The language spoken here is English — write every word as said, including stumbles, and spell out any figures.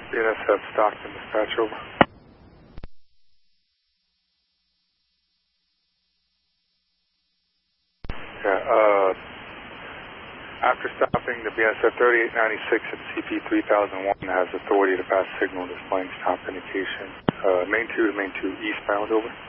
B N S F Stockton, dispatch over. Yeah, uh, after stopping, the B N S F thirty-eight ninety-six and C P three thousand one has authority to pass signal displaying stop indication. Uh, main two to main two eastbound, over.